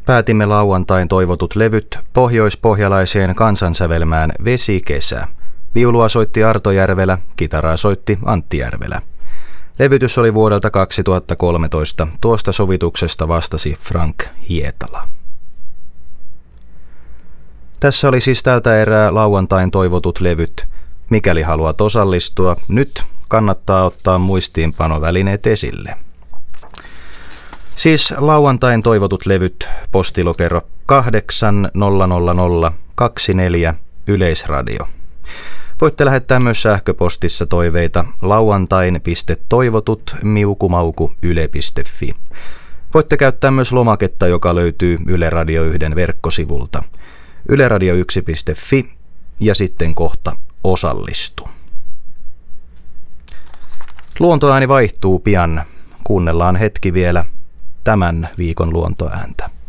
Päätimme lauantain toivotut levyt pohjoispohjalaiseen kansansävelmään Vesikesä. Viulua soitti Arto Järvelä, kitaraa soitti Antti Järvelä. Levytys oli vuodelta 2013. Tuosta sovituksesta vastasi Frank Hietala. Tässä oli siis tältä erää lauantain toivotut levyt. Mikäli haluat osallistua, nyt kannattaa ottaa muistiinpanovälineet esille. Siis lauantain toivotut levyt, postilokero 800024 Yleisradio. Voitte lähettää myös sähköpostissa toiveita lauantain.toivotut@yle.fi. Voitte käyttää myös lomaketta, joka löytyy Yle Radio 1 verkkosivulta. yleradio1.fi ja sitten kohta osallistu. Luontoääni vaihtuu pian. Kuunnellaan hetki vielä tämän viikon luontoääntä.